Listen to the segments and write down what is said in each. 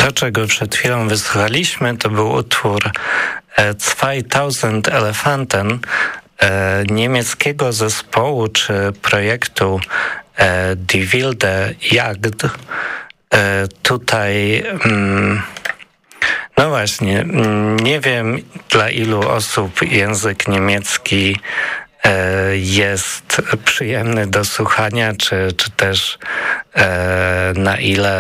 To, czego przed chwilą wysłuchaliśmy, to był utwór 2000 Elefanten niemieckiego zespołu czy projektu Die Wilde Jagd. Tutaj no właśnie, nie wiem dla ilu osób język niemiecki jest przyjemny do słuchania, czy też na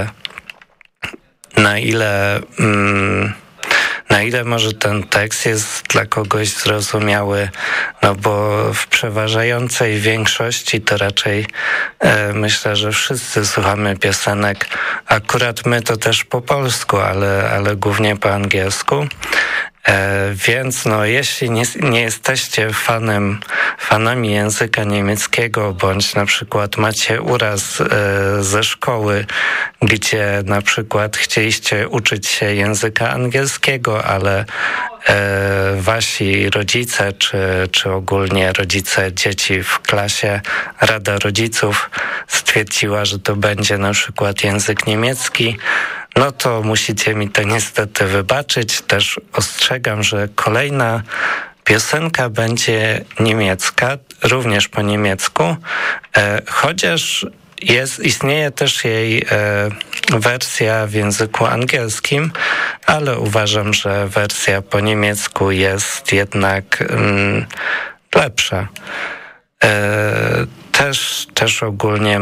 ile może ten tekst jest dla kogoś zrozumiały, no bo w przeważającej większości to raczej myślę, że wszyscy słuchamy piosenek, akurat my to też po polsku, ale głównie po angielsku. Więc no, jeśli nie jesteście fanami języka niemieckiego, bądź na przykład macie uraz ze szkoły, gdzie na przykład chcieliście uczyć się języka angielskiego, ale wasi rodzice, czy ogólnie rodzice dzieci w klasie, Rada Rodziców stwierdziła, że to będzie na przykład język niemiecki, no to musicie mi to niestety wybaczyć. Też ostrzegam, że kolejna piosenka będzie niemiecka, również po niemiecku, chociaż istnieje też jej wersja w języku angielskim, ale uważam, że wersja po niemiecku jest jednak lepsza. Też ogólnie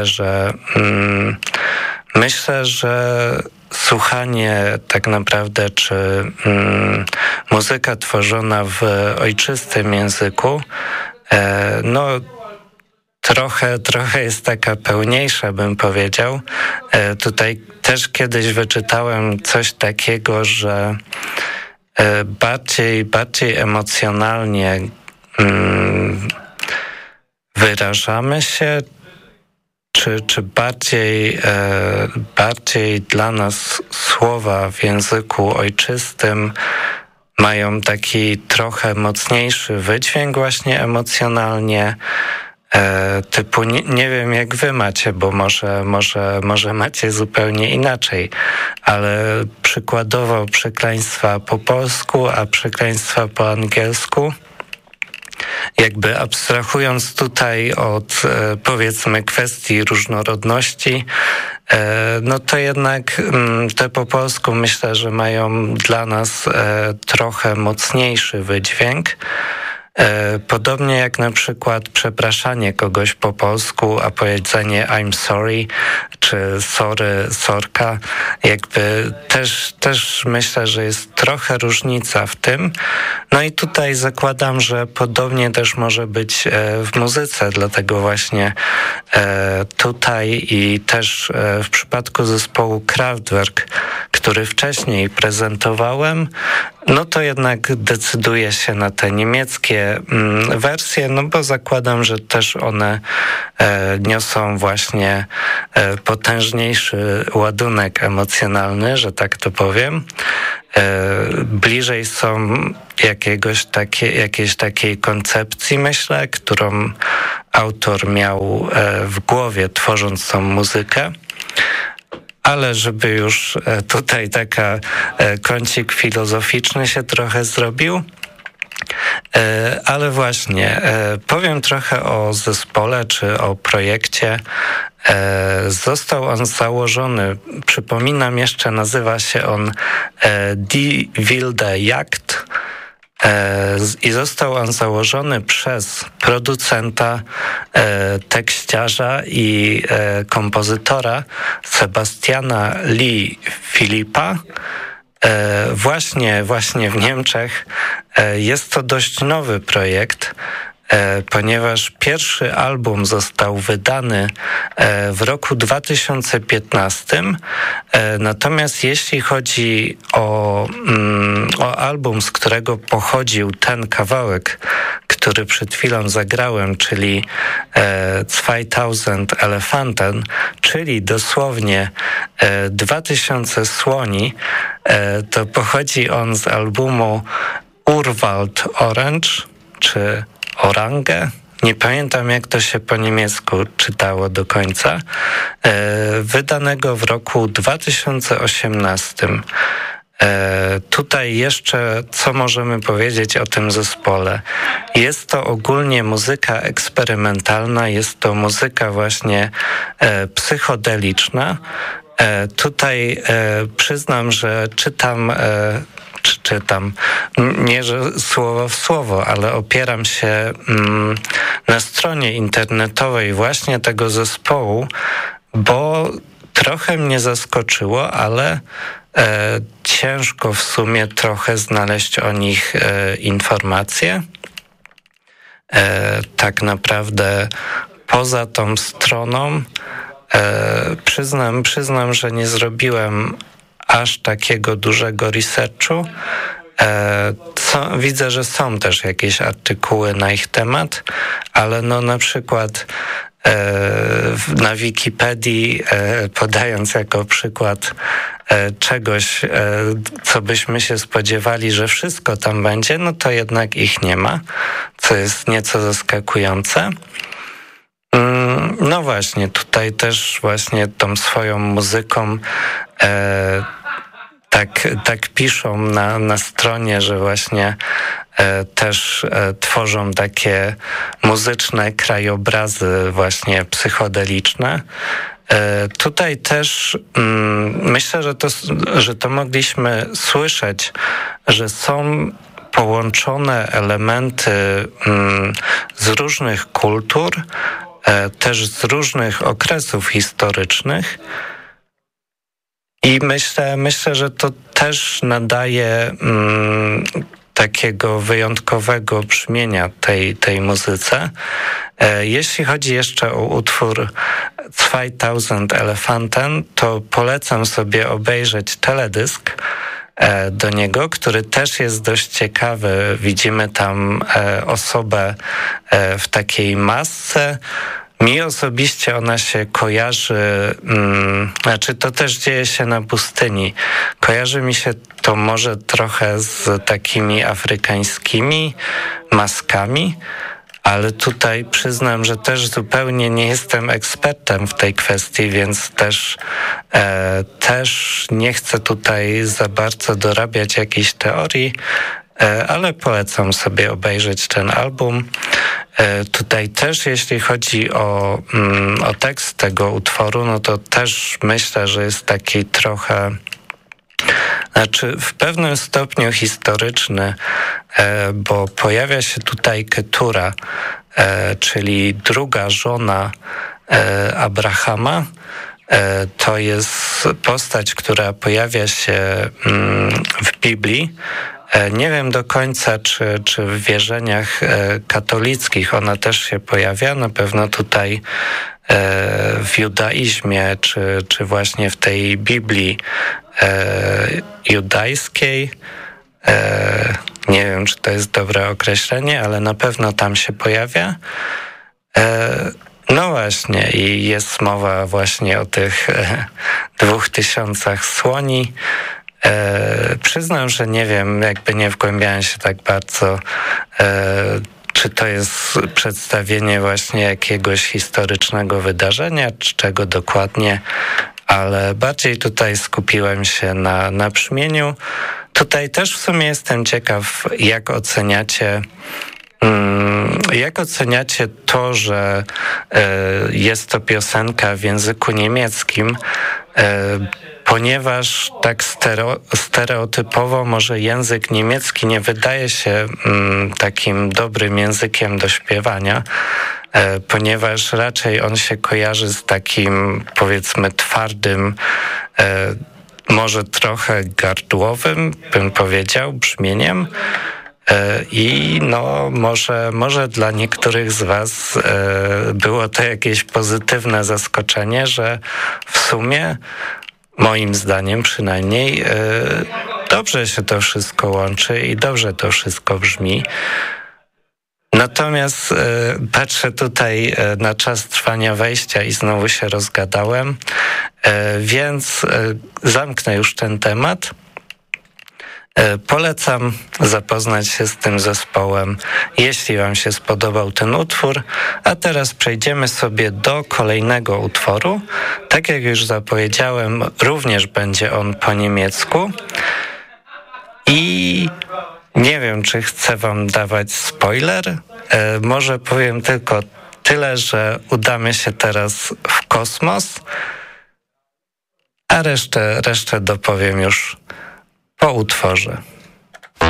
myślę, że słuchanie tak naprawdę, czy muzyka tworzona w ojczystym języku, no trochę jest taka pełniejsza, bym powiedział. Tutaj też kiedyś wyczytałem coś takiego, że bardziej emocjonalnie wyrażamy się, czy bardziej dla nas słowa w języku ojczystym mają taki trochę mocniejszy wydźwięk właśnie emocjonalnie, typu nie wiem jak wy macie, bo może macie zupełnie inaczej, ale przykładowo przekleństwa po polsku, a przekleństwa po angielsku, jakby abstrahując tutaj od powiedzmy kwestii różnorodności, no to jednak te po polsku myślę, że mają dla nas trochę mocniejszy wydźwięk. Podobnie jak na przykład przepraszanie kogoś po polsku, a powiedzenie I'm sorry, czy sorry, sorka, jakby też myślę, że jest trochę różnica w tym. No i tutaj zakładam, że podobnie też może być w muzyce, dlatego właśnie tutaj i też w przypadku zespołu Kraftwerk, który wcześniej prezentowałem, no to jednak decyduję się na te niemieckie wersje, no bo zakładam, że też one niosą właśnie potężniejszy ładunek emocjonalny, że tak to powiem. Bliżej są jakiejś takiej koncepcji, myślę, którą autor miał w głowie, tworząc tą muzykę. Ale żeby już tutaj taka kącik filozoficzny się trochę zrobił, ale właśnie powiem trochę o zespole czy o projekcie. Został on założony, przypominam jeszcze, nazywa się on Die Wilde Jagd i został on założony przez producenta, tekściarza i kompozytora Sebastiana Lee Philippa. Właśnie w Niemczech. Jest to dość nowy projekt, ponieważ pierwszy album został wydany w roku 2015, natomiast jeśli chodzi o album, z którego pochodził ten kawałek, który przed chwilą zagrałem, czyli 2000 Elefanten, czyli dosłownie 2000 słoni, to pochodzi on z albumu Urwald Orange, czy Orange, nie pamiętam jak to się po niemiecku czytało do końca, wydanego w roku 2018. Tutaj jeszcze co możemy powiedzieć o tym zespole? Jest to ogólnie muzyka eksperymentalna, jest to muzyka właśnie psychodeliczna. Tutaj przyznam, że czytam, nie że słowo w słowo, ale opieram się na stronie internetowej właśnie tego zespołu, bo trochę mnie zaskoczyło, ale ciężko w sumie trochę znaleźć o nich informacje. Tak naprawdę poza tą stroną przyznam, że nie zrobiłem aż takiego dużego researchu. Widzę, że są też jakieś artykuły na ich temat, ale no na przykład na Wikipedii, podając jako przykład czegoś, co byśmy się spodziewali, że wszystko tam będzie, no to jednak ich nie ma, co jest nieco zaskakujące. No właśnie, tutaj też właśnie tą swoją muzyką tak piszą na stronie, że właśnie też tworzą takie muzyczne krajobrazy właśnie psychodeliczne. Tutaj też myślę, że to mogliśmy słyszeć, że są połączone elementy z różnych kultur, też z różnych okresów historycznych. I myślę, że to też nadaje takiego wyjątkowego brzmienia tej muzyce. Jeśli chodzi jeszcze o utwór 2000 Elefanten, to polecam sobie obejrzeć teledysk do niego, który też jest dość ciekawy. Widzimy tam osobę w takiej masce. Mi osobiście ona się kojarzy, to też dzieje się na pustyni. Kojarzy mi się to może trochę z takimi afrykańskimi maskami, ale tutaj przyznam, że też zupełnie nie jestem ekspertem w tej kwestii, więc też nie chcę tutaj za bardzo dorabiać jakichś teorii, ale polecam sobie obejrzeć ten album. Tutaj też, jeśli chodzi o tekst tego utworu, no to też myślę, że jest taki trochę, w pewnym stopniu historyczny, bo pojawia się tutaj Ketura, czyli druga żona Abrahama. To jest postać, która pojawia się w Biblii. Nie wiem do końca, czy w wierzeniach katolickich ona też się pojawia. Na pewno tutaj w judaizmie, czy właśnie w tej Biblii judajskiej. Nie wiem, czy to jest dobre określenie, ale na pewno tam się pojawia. No właśnie, i jest mowa właśnie o tych 2000 słoni. Przyznam, że nie wiem, jakby nie wgłębiałem się tak bardzo, czy to jest przedstawienie właśnie jakiegoś historycznego wydarzenia, czy czego dokładnie, ale bardziej tutaj skupiłem się na brzmieniu. Tutaj też w sumie jestem ciekaw, jak oceniacie to, że jest to piosenka w języku niemieckim, ponieważ tak stereotypowo może język niemiecki nie wydaje się takim dobrym językiem do śpiewania, ponieważ raczej on się kojarzy z takim, powiedzmy, twardym, może trochę gardłowym, bym powiedział, brzmieniem. I no może dla niektórych z was było to jakieś pozytywne zaskoczenie, że w sumie, moim zdaniem przynajmniej, dobrze się to wszystko łączy i dobrze to wszystko brzmi. Natomiast patrzę tutaj na czas trwania wejścia i znowu się rozgadałem, więc zamknę już ten temat Polecam zapoznać się z tym zespołem, jeśli wam się spodobał ten utwór. A teraz przejdziemy sobie do kolejnego utworu. Tak jak już zapowiedziałem, również będzie on po niemiecku. I nie wiem, czy chcę wam dawać spoiler. Może powiem tylko tyle, że udamy się teraz w kosmos, a resztę dopowiem już po utworze.